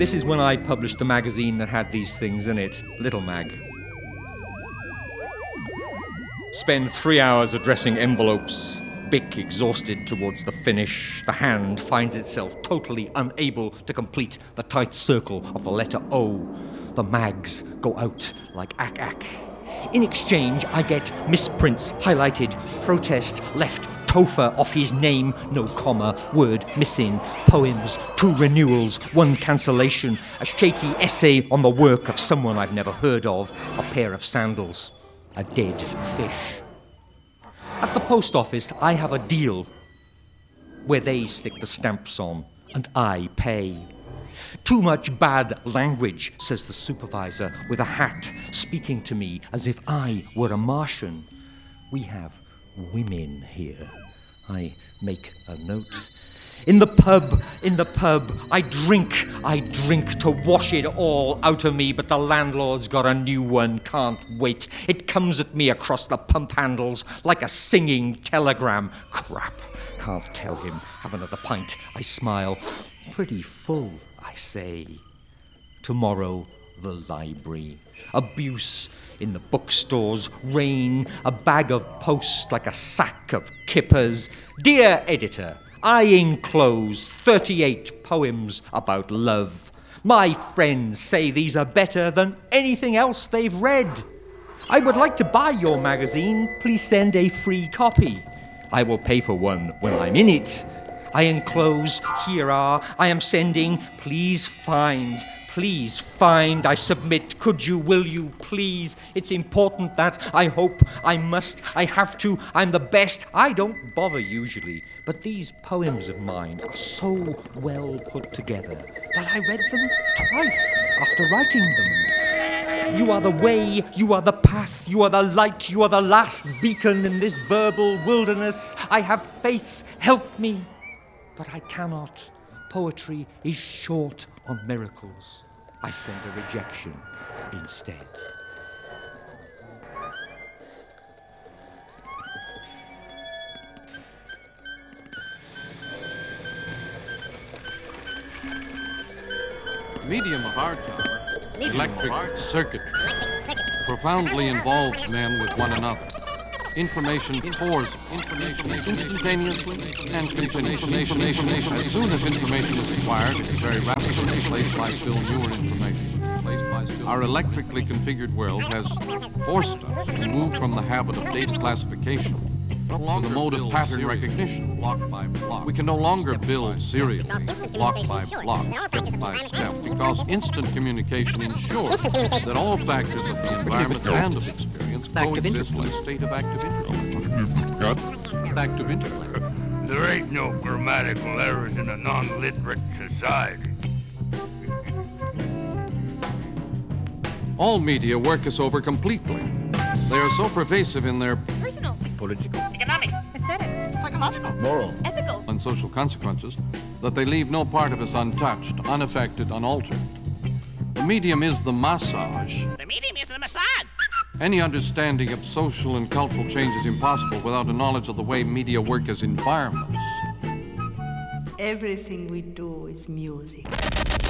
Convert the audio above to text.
This is when I published the magazine that had these things in it, Little Mag. Spend 3 hours addressing envelopes. Bic exhausted towards the finish. The hand finds itself totally unable to complete the tight circle of the letter O. The mags go out like ack-ack. In exchange, I get misprints highlighted, protest left, Topher off his name, no comma, word missing, poems, 2 renewals, 1 cancellation, a shaky essay on the work of someone I've never heard of, a pair of sandals, a dead fish. At the post office, I have a deal where they stick the stamps on and I pay. Too much bad language, says the supervisor with a hat, speaking to me as if I were a Martian. We have women here. I make a note. In the pub, I drink to wash it all out of me, but the landlord's got a new one, can't wait. It comes at me across the pump handles like a singing telegram. Crap, can't tell him. Have another pint, I smile. Pretty full, I say. Tomorrow, the library. Abuse in the bookstores, rain, a bag of posts like a sack of kippers. Dear editor, I enclose 38 poems about love. My friends say these are better than anything else they've read. I would like to buy your magazine. Please send a free copy. I will pay for one when I'm in it. I enclose, here are, I am sending, please find, I submit, could you, will you, please, it's important that, I hope, I must, I have to, I'm the best, I don't bother usually, but these poems of mine are so well put together that I read them twice after writing them. You are the way, you are the path, you are the light, you are the last beacon in this verbal wilderness. I have faith, help me. But I cannot. Poetry is short on miracles. I send a rejection instead. Medium of hardcover, electric circuitry, profoundly involves men with one another. Information pours instantaneously and continuously. As soon as information is acquired, it is very rapidly replaced by still newer information. Our electrically configured world has forced us to move from the habit of data classification to the mode of pattern recognition, block by block. We can no longer build serially, block by block, step by step, because instant communication ensures that all factors of the environment and of experience coexist in a state of active interplay. Active interplay. There ain't no grammatical errors in a non-literate society. All media work us over completely. They are so pervasive in their personal, political, economic, aesthetic, psychological, moral, ethical, and social consequences that they leave no part of us untouched, unaffected, unaltered. The medium is the massage. The medium is the massage. Any understanding of social and cultural change is impossible without a knowledge of the way media work as environments. Everything we do is music.